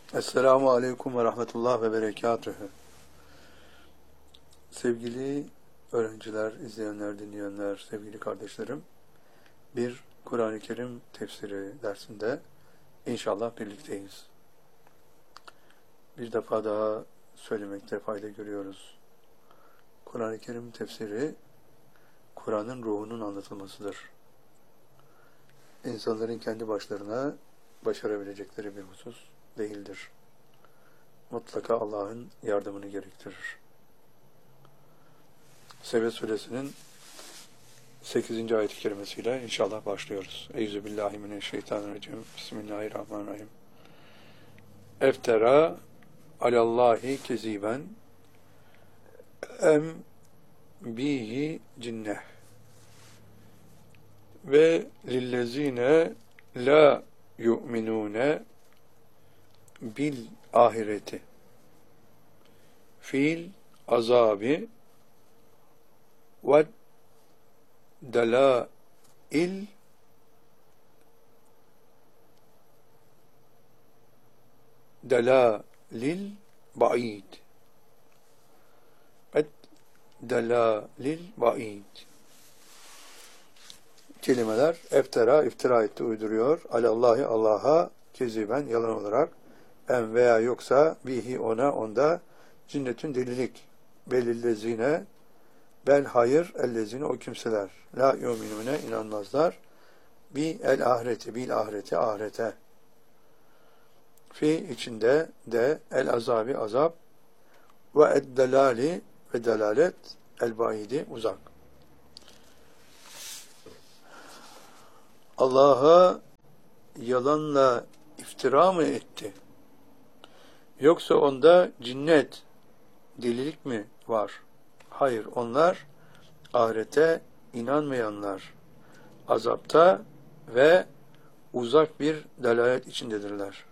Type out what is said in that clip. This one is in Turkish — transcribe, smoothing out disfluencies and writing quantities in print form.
Esselamu Aleyküm ve Rahmetullah ve Berekatühü. Sevgili öğrenciler, izleyenler, dinleyenler, sevgili kardeşlerim, bir Kur'an-ı Kerim tefsiri dersinde inşallah birlikteyiz. Bir defa daha söylemekte fayda görüyoruz. Kur'an-ı Kerim tefsiri, Kur'an'ın ruhunun anlatılmasıdır. İnsanların kendi başlarına başarabilecekleri bir husus değildir. Mutlaka Allah'ın yardımını gerektirir. Sebe suresinin 8. ayet-i kerimesiyle inşallah başlıyoruz. Euzubillahimineşşeytanirracim. Bismillahirrahmanirrahim. Eftera alallahi keziben em bihi cinneh ve lillezine la yu'minune bil ahireti fil azabi ve delail delalil ba'id ve delalil ba'id kelimeler iftira etti, uyduruyor. Alallahi, Allah'a, keziben, yalan olarak, en veya yoksa, bihi, onda, cinnetün delilik, belillezine, bel hayır, ellezine, o kimseler, la yu'minune, inanmazlar, el ahireti, bil ahireti, ahirete, fi, içinde, de, el azabi, azap, ve eddelali, ve delalet, el baidi, uzak. Allah'a yalanla iftira mı etti? Yoksa onda cinnet, delilik mi var? Hayır, onlar ahirete inanmayanlar, azapta ve uzak bir delalet içindedirler.